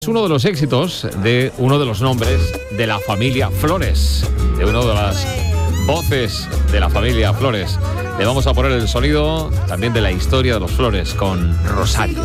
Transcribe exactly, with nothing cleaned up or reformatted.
Es uno de los éxitos de uno de los nombres de la familia Flores, de una de las voces de la familia Flores. Le vamos a poner el sonido también de la historia de los Flores con Rosario.